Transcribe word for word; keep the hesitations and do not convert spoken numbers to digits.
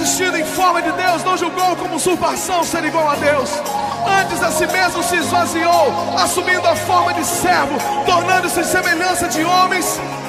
vestido em forma de Deus, não julgou como usurpação ser igual a Deus. Antes a si mesmo se esvaziou, assumindo a forma de servo, tornando-se semelhança de homens.